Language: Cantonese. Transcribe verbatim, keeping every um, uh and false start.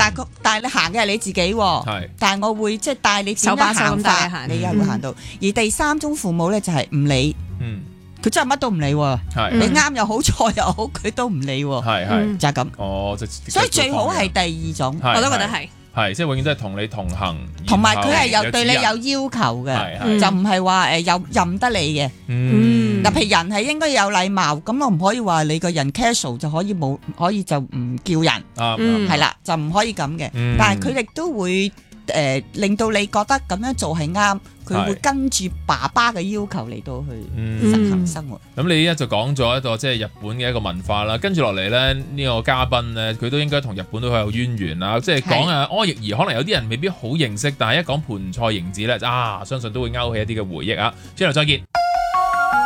但係但係你行嘅係你自己喎， 係， 但係我會即係帶你點樣手把手行咁帶你法， 行你又會行到。而第三種父母咧就係唔理， 嗯， 佢真係乜都唔理喎， 係， 你啱又好錯又好，佢都唔理喎， 係係， 嗯就係咁。 哦，即所以最好係第二種， 係我都覺得係。 係，即係永遠都係同你同行， 同埋佢係有有對你有要求嘅， 係嗯就唔係話誒有任得你嘅。 嗯嗱，譬如人係應該有禮貌，咁我唔可以話你個人 casual 就可以冇，可以就唔叫人， 啱嗯啱係啦，就唔可以咁嘅。 嗯但係佢哋都會誒令到你覺得咁樣做係啱，佢會係跟住爸爸嘅要求嚟到去嗯實行生活。 咁你依家就講咗一個即係日本嘅一個文化啦，跟住落嚟咧呢個嘉賓咧，佢都應該同日本都好有淵源啦。即係講啊柯奕儀，可能有啲人未必好認識，但係一講盤菜瑩子咧，啊，相信都會勾起一啲嘅回憶啊。之後再見。